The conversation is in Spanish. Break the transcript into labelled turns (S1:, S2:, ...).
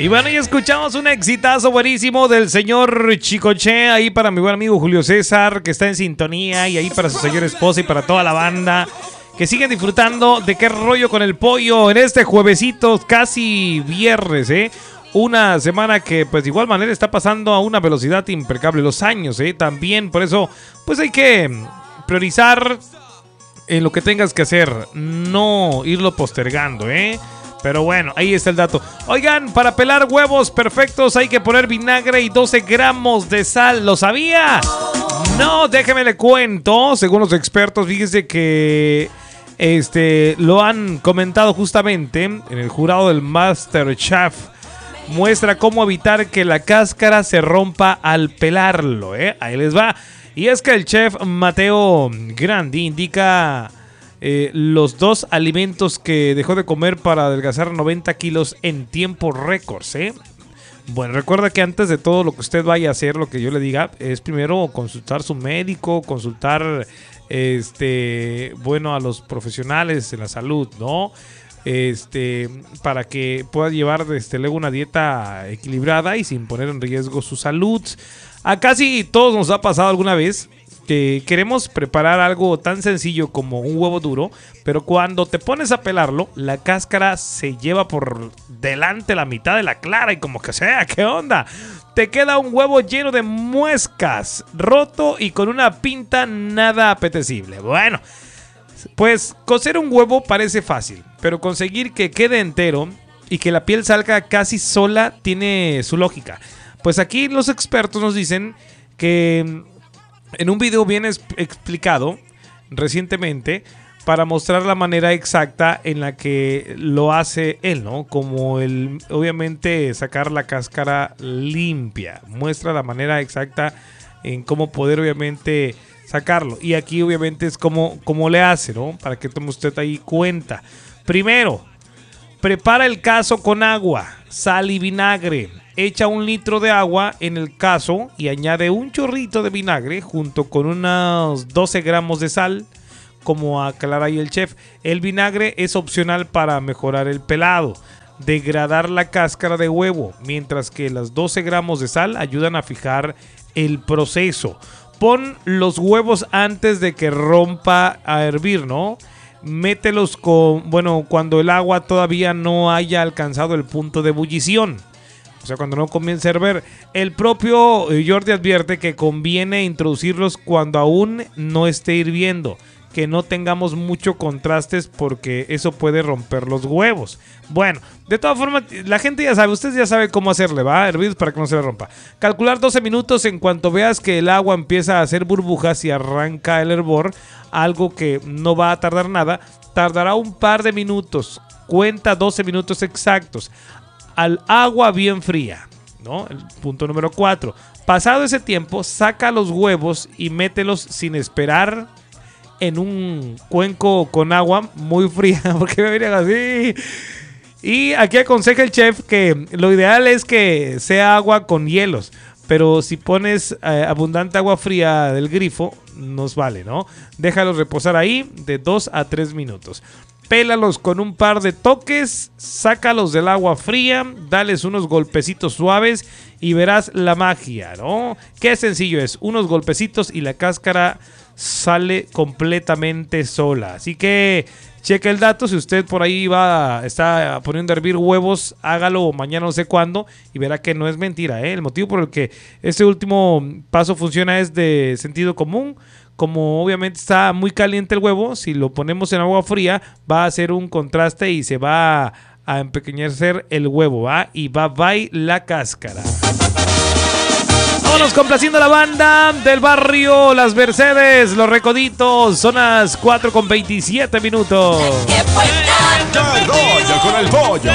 S1: Y bueno, ya escuchamos un exitazo buenísimo del señor Chicoche, ahí para mi buen amigo Julio César, que está en sintonía, y ahí para su señora esposa y para toda la banda, que siguen disfrutando de Qué Rollo con el Pollo en este juevesito, casi viernes, Una semana que pues de igual manera está pasando a una velocidad impecable, los años, también, por eso pues hay que priorizar en lo que tengas que hacer, no irlo postergando, Pero bueno, ahí está el dato. Oigan, para pelar huevos perfectos hay que poner vinagre y 12 gramos de sal. ¿Lo sabía? No, déjeme le cuento. Según los expertos, fíjese que lo han comentado justamente en el jurado del MasterChef. Muestra cómo evitar que la cáscara se rompa al pelarlo, Ahí les va. Y es que el chef Mateo Grandi indica los 2 alimentos que dejó de comer para adelgazar 90 kilos en tiempo récords, Bueno, recuerda que antes de todo lo que usted vaya a hacer, lo que yo le diga, es primero consultar a su médico, consultar a los profesionales de la salud, ¿no? Para que pueda llevar luego una dieta equilibrada y sin poner en riesgo su salud. A casi todos nos ha pasado alguna vez que queremos preparar algo tan sencillo como un huevo duro, pero cuando te pones a pelarlo, la cáscara se lleva por delante la mitad de la clara y como que sea, ¿qué onda? Te queda un huevo lleno de muescas, roto y con una pinta nada apetecible. Bueno, pues cocer un huevo parece fácil, pero conseguir que quede entero y que la piel salga casi sola tiene su lógica. Pues aquí los expertos nos dicen que en un video bien explicado recientemente para mostrar la manera exacta en la que lo hace él, ¿no? Como obviamente sacar la cáscara limpia. Muestra la manera exacta en cómo poder obviamente sacarlo. Y aquí obviamente es como le hace, ¿no? Para que tome usted ahí cuenta. Primero, prepara el caso con agua, sal y vinagre. Echa 1 litro de agua en el caso y añade un chorrito de vinagre junto con unos 12 gramos de sal, como aclara ahí el chef. El vinagre es opcional para mejorar el pelado, degradar la cáscara de huevo, mientras que los 12 gramos de sal ayudan a fijar el proceso. Pon los huevos antes de que rompa a hervir, ¿no? Mételos cuando el agua todavía no haya alcanzado el punto de ebullición. O sea, cuando no comience a hervir. El propio Jordi advierte que conviene introducirlos cuando aún no esté hirviendo. Que no tengamos mucho contrastes porque eso puede romper los huevos. Bueno, de todas formas, la gente ya sabe, usted ya sabe cómo hacerle, ¿va? Hervir para que no se le rompa. Calcular 12 minutos en cuanto veas que el agua empieza a hacer burbujas y arranca el hervor. Algo que no va a tardar nada. Tardará un par de minutos. Cuenta 12 minutos exactos. Al agua bien fría, ¿no? El punto número 4. Pasado ese tiempo, saca los huevos y mételos sin esperar en un cuenco con agua muy fría, porque me miran así. Y aquí aconseja el chef que lo ideal es que sea agua con hielos, pero si pones abundante agua fría del grifo, nos vale, ¿no? Déjalos reposar ahí de 2 a 3 minutos. Pélalos con un par de toques, sácalos del agua fría, dales unos golpecitos suaves y verás la magia, ¿no? Qué sencillo es, unos golpecitos y la cáscara sale completamente sola. Así que cheque el dato, si usted por ahí está poniendo a hervir huevos, hágalo mañana no sé cuándo y verá que no es mentira, El motivo por el que este último paso funciona es de sentido común. Como obviamente está muy caliente el huevo, si lo ponemos en agua fría va a hacer un contraste y se va a empequeñecer el huevo, ¿va? Y va la cáscara. Vámonos complaciendo a la banda del barrio Las Mercedes, Los Recoditos. Son las 4:27 minutos.
S2: ¡Qué rollo con el pollo!